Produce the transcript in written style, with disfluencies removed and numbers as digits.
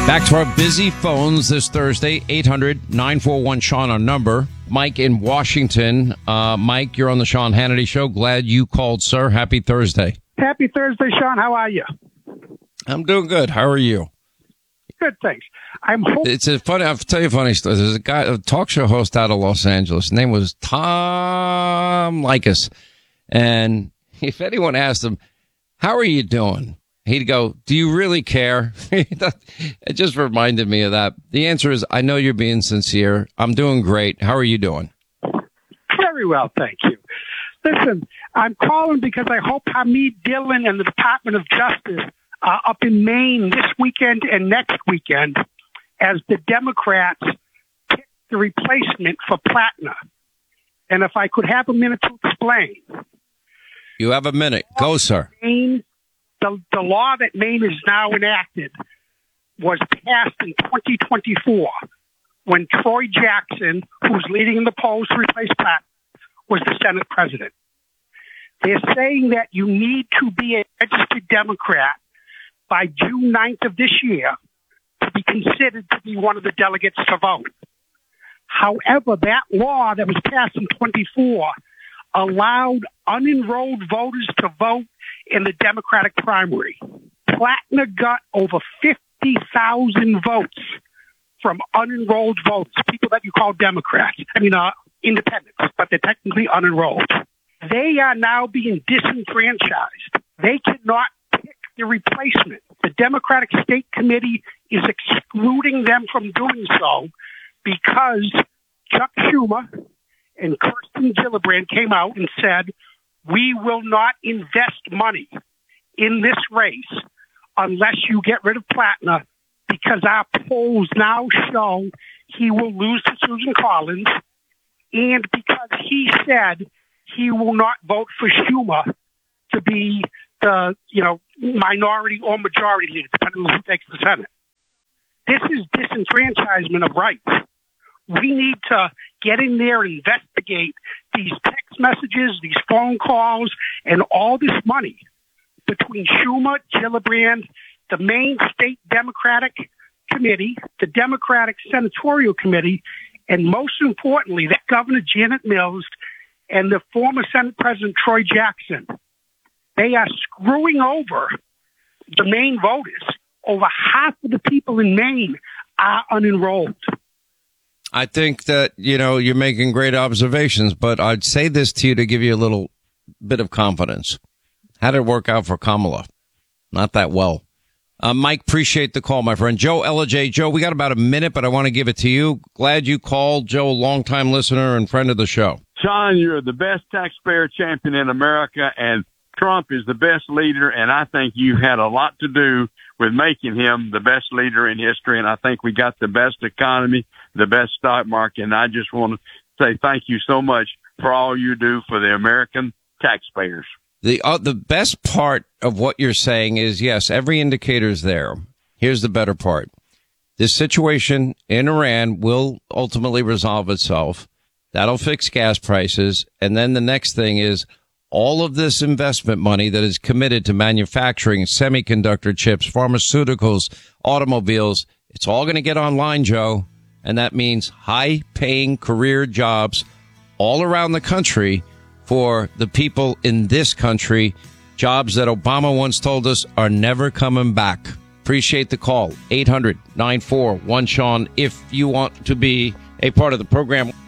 Back to our busy phones this Thursday, 800-941-SEAN, our number. Mike in Washington. Mike, you're on the Sean Hannity Show. Glad you called, sir. Happy Thursday. Happy Thursday, Sean. How are you? I'm doing good. How are you? Good, thanks. It's a funny. I'll tell you a funny story. There's a guy, a talk show host out of Los Angeles. His name was Tom Likas. And if anyone asked him, how are you doing? He'd go, do you really care? It just reminded me of that. The answer is, I know you're being sincere. I'm doing great. How are you doing? Very well, thank you. Listen, I'm calling because I hope Hamid Dillon and the Department of Justice are up in Maine this weekend and next weekend as the Democrats pick the replacement for Platner. And if I could have a minute to explain. You have a minute. Go, sir. The law that Maine is now enacted was passed in 2024 when Troy Jackson, who's leading in the polls to replace Pat, was the Senate president. They're saying that you need to be a registered Democrat by June 9th of this year to be considered to be one of the delegates to vote. However, that law that was passed in 24 allowed unenrolled voters to vote in the Democratic primary. Platner got over 50,000 votes from unenrolled voters, people that you call Democrats. Independents, but they're technically unenrolled. They are now being disenfranchised. They cannot pick the replacement. The Democratic State Committee is excluding them from doing so because Chuck Schumer and Kirsten Gillibrand came out and said, we will not invest money in this race unless you get rid of Platner because our polls now show he will lose to Susan Collins and because he said he will not vote for Schumer to be the, minority or majority leader, depending on who takes the Senate. This is disenfranchisement of rights. We need to get in there and investigate these text messages, these phone calls, and all this money between Schumer, Gillibrand, the Maine State Democratic Committee, the Democratic Senatorial Committee, and most importantly, that Governor Janet Mills and the former Senate President Troy Jackson. They are screwing over the Maine voters. Over half of the people in Maine are unenrolled. I think that, you're making great observations, but I'd say this to you to give you a little bit of confidence. How did it work out for Kamala? Not that well. Mike, appreciate the call, my friend. Joe, LJ. Joe, we got about a minute, but I want to give it to you. Glad you called. Joe, longtime listener and friend of the show. Sean, you're the best taxpayer champion in America, and Trump is the best leader, and I think you had a lot to do with making him the best leader in history, and I think we got the best economy, the best stock market, and I just want to say thank you so much for all you do for the American taxpayers. The best part of what you're saying is, yes, every indicator is there. Here's the better part. This situation in Iran will ultimately resolve itself. That'll fix gas prices. And then the next thing is all of this investment money that is committed to manufacturing semiconductor chips, pharmaceuticals, automobiles. It's all going to get online, Joe. And that means high paying career jobs all around the country for the people in this country, jobs that Obama once told us are never coming back. Appreciate the call. 800-941-SEAN if you want to be a part of the program.